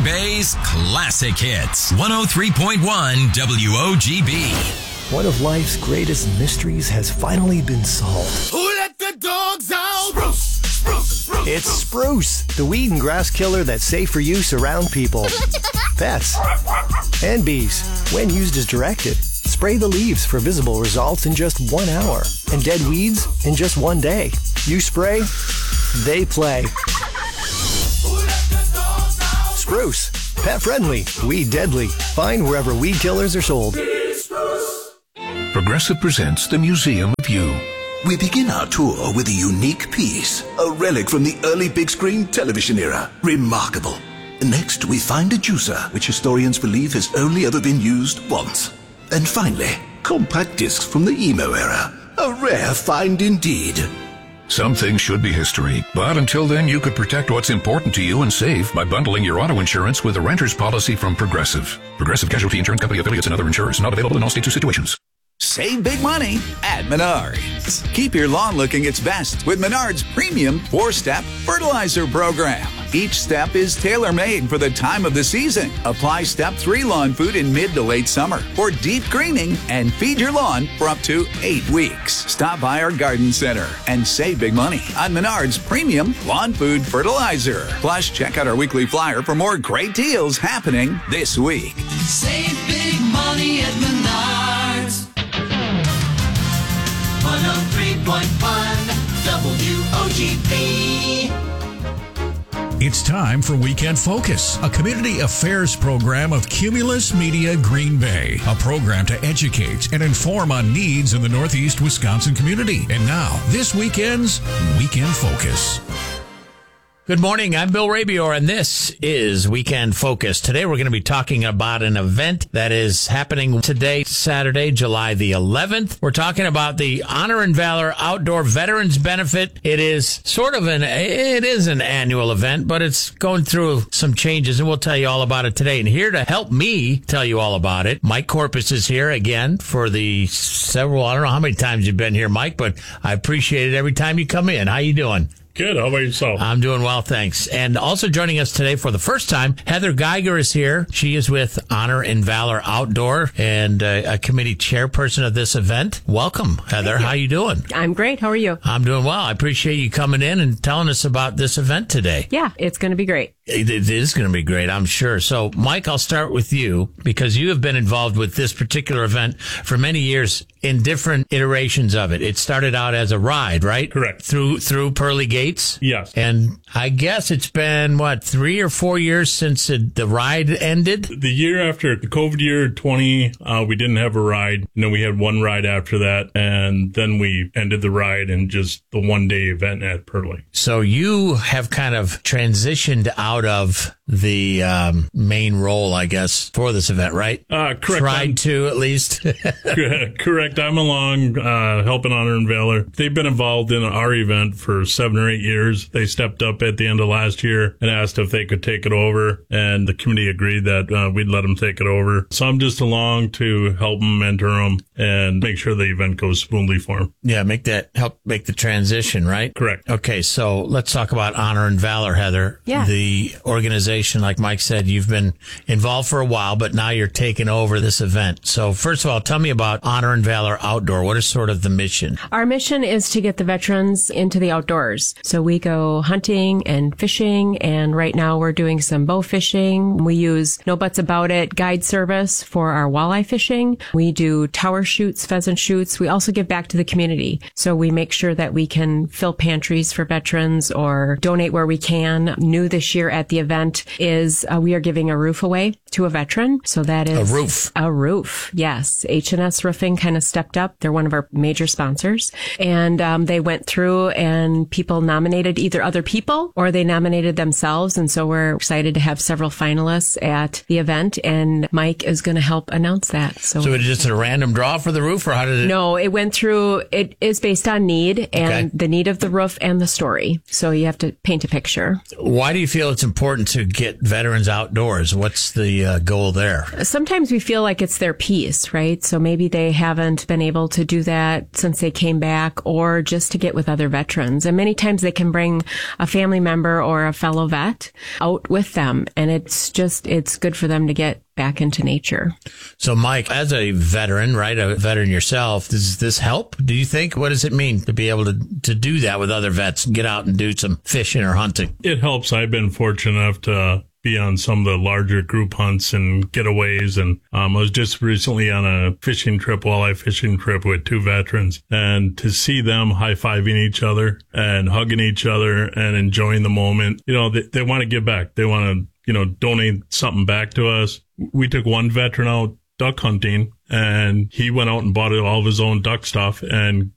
Bay's classic hits. 103.1 WOGB. One of life's greatest mysteries has finally been solved. Who let the dogs out? Spruce, spruce, spruce. It's Spruce, the weed and grass killer that's safe for use around people, pets, and bees. When used as directed, spray the leaves for visible results in just 1 hour, and dead weeds in just 1 day. You spray, they play. Spruce, pet friendly, weed deadly. Find wherever weed killers are sold. Progressive presents the Museum of You. We begin our tour with a unique piece, a relic from the early big screen television era. Remarkable. Next, we find a juicer, which historians believe has only ever been used once. And finally, compact discs from the emo era. A rare find indeed. Some things should be history, but until then, you could protect what's important to you and save by bundling your auto insurance with a renter's policy from Progressive. Progressive Casualty Insurance Company affiliates and other insurers. Not available in all states or situations. Save big money at Menards. Keep your lawn looking its best with Menards' premium 4-step fertilizer program. Each step is tailor-made for the time of the season. Apply Step 3 lawn food in mid to late summer for deep greening and feed your lawn for up to 8 weeks. Stop by our garden center and save big money on Menards' premium lawn food fertilizer. Plus, check out our weekly flyer for more great deals happening this week. Save big money at Menards. 103.1 WOGP. It's time for Weekend Focus, a community affairs program of Cumulus Media Green Bay, a program to educate and inform on needs in the Northeast Wisconsin community. And now, this weekend's Weekend Focus. Good morning, I'm Bill Rabior, and this is Weekend Focus. Today we're going to be talking about an event that is happening today, Saturday, July the 11th. We're talking about the Honor and Valor Outdoor Veterans Benefit. It is an annual event, but it's going through some changes, and we'll tell you all about it today. And here to help me tell you all about it, Mike Corpus is here again for the several, I don't know how many times you've been here, Mike, but I appreciate it every time you come in. How you doing? Good. How about yourself? I'm doing well, thanks. And also joining us today for the first time, Heather Geiger is here. She is with Honor and Valor Outdoor and a committee chairperson of this event. Welcome, Heather. How you doing? I'm great. How are you? I'm doing well. I appreciate you coming in and telling us about this event today. Yeah, it's going to be great. It is going to be great, I'm sure. So, Mike, I'll start with you because you have been involved with this particular event for many years in different iterations of it. It started out as a ride, right? Correct. Through Pearly Gates? Yes. And I guess it's been, 3 or 4 years since the ride ended? The year after the COVID year 20, we didn't have a ride. And then we had one ride after that. And then we ended the ride in just the one-day event at Pearly. So you have kind of transitioned out of the main role, I guess, for this event, right? Correct. Tried to, at least. Correct. I'm along helping Honor and Valor. They've been involved in our event for 7 or 8 years. They stepped up at the end of last year and asked if they could take it over, and the committee agreed that we'd let them take it over. So I'm just along to help them, mentor them, and make sure the event goes smoothly for them. Yeah, help make the transition, right? Correct. Okay, so let's talk about Honor and Valor, Heather. Yeah. The organization, like Mike said, you've been involved for a while, but now you're taking over this event. So first of all, tell me about Honor and Valor Outdoor. What is sort of the mission? Our mission is to get the veterans into the outdoors. So we go hunting and fishing, and right now we're doing some bow fishing. We use No Buts About It guide service for our walleye fishing. We do tower shoots, pheasant shoots. We also give back to the community. So we make sure that we can fill pantries for veterans or donate where we can. New this year at the event is we are giving a roof away to a veteran. So that is a roof. A roof, yes. H&S Roofing kind of stepped up. They're one of our major sponsors. And they went through and people nominated either other people or they nominated themselves. And so we're excited to have several finalists at the event. And Mike is going to help announce that. So it is just a random draw for the roof, or how did it? No, it went through. It is based on need and the need of the roof and the story. So you have to paint a picture. Why do you feel it's it's important to get veterans outdoors? What's the goal there? Sometimes we feel like it's their piece, right? So maybe they haven't been able to do that since they came back, or just to get with other veterans. And many times they can bring a family member or a fellow vet out with them. And it's good for them to get back into nature. So, Mike, as a veteran, right, a veteran yourself, does this help? Do you think? What does it mean to be able to do that with other vets and get out and do some fishing or hunting? It helps. I've been fortunate enough to be on some of the larger group hunts and getaways. And I was just recently on a walleye fishing trip with 2 veterans. And to see them high-fiving each other and hugging each other and enjoying the moment, they want to give back. They want to, donate something back to us. We took one veteran out duck hunting, and he went out and bought all of his own duck stuff and